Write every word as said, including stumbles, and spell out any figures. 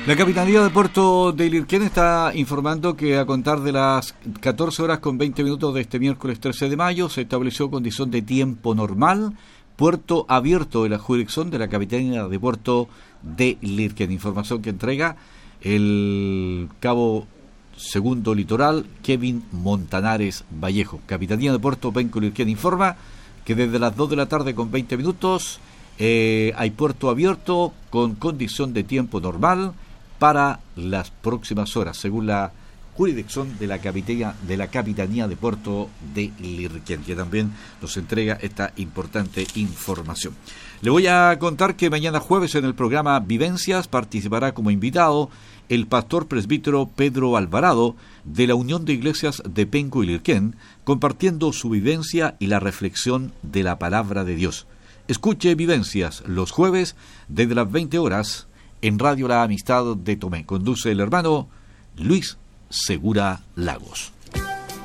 La Capitanía de Puerto de Lirquén está informando que a contar de las catorce horas con veinte minutos de este miércoles trece de mayo se estableció condición de tiempo normal, puerto abierto de la jurisdicción de la Capitanía de Puerto de Lirquén. Información que entrega el cabo segundo litoral Kevin Montanares Vallejo. Capitanía de Puerto Penco Lirquén informa que desde las dos de la tarde con veinte minutos eh, hay puerto abierto con condición de tiempo normal para las próximas horas, según la jurisdicción de la Capitanía de la Capitanía de Puerto de Lirquén, que también nos entrega esta importante información. Le voy a contar que mañana jueves en el programa Vivencias participará como invitado el pastor presbítero Pedro Alvarado de la Unión de Iglesias de Penco y Lirquén, compartiendo su vivencia y la reflexión de la palabra de Dios. Escuche Vivencias los jueves desde las veinte horas en Radio La Amistad de Tomé. Conduce el hermano Luis Segura Lagos.